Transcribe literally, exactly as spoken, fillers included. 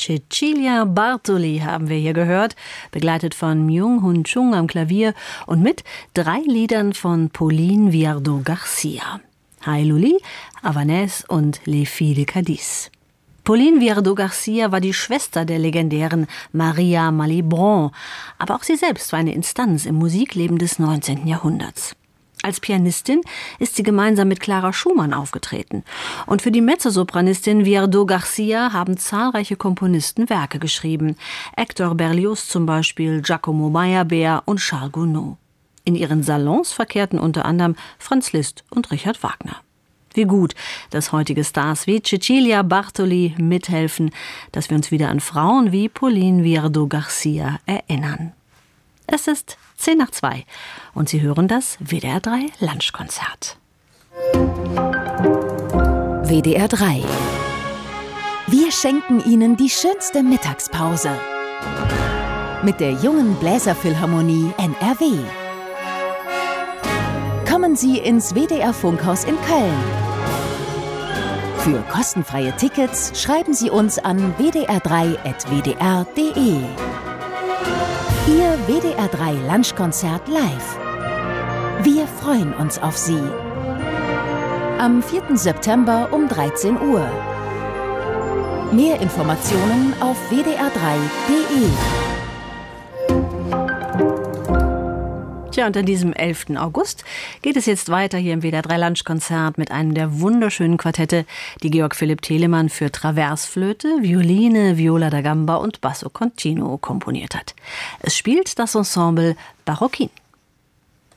Cecilia Bartoli haben wir hier gehört, begleitet von Myung-Hun Chung am Klavier und mit drei Liedern von Pauline Viardot-Garcia. Hai Luli, Havanais und Les Filles de Cadiz. Pauline Viardot-Garcia war die Schwester der legendären Maria Malibran, aber auch sie selbst war eine Instanz im Musikleben des neunzehnten Jahrhunderts. Als Pianistin ist sie gemeinsam mit Clara Schumann aufgetreten. Und für die Mezzosopranistin Viardot-Garcia haben zahlreiche Komponisten Werke geschrieben. Hector Berlioz zum Beispiel, Giacomo Meyerbeer und Charles Gounod. In ihren Salons verkehrten unter anderem Franz Liszt und Richard Wagner. Wie gut, dass heutige Stars wie Cecilia Bartoli mithelfen, dass wir uns wieder an Frauen wie Pauline Viardot-Garcia erinnern. Es ist zehn nach zwei und Sie hören das W D R drei Lunchkonzert. W D R drei. Wir schenken Ihnen die schönste Mittagspause. Mit der jungen Bläserphilharmonie N R W. Kommen Sie ins W D R Funkhaus in Köln. Für kostenfreie Tickets schreiben Sie uns an w d r drei at w d r punkt d e. Ihr W D R drei Lunchkonzert live. Wir freuen uns auf Sie. Am vierten September um dreizehn Uhr. Mehr Informationen auf w d r drei punkt d e. Tja, und an diesem elften August geht es jetzt weiter hier im W D R drei Lunchkonzert mit einem der wunderschönen Quartette, die Georg Philipp Telemann für Traversflöte, Violine, Viola da Gamba und Basso Continuo komponiert hat. Es spielt das Ensemble Barocchine.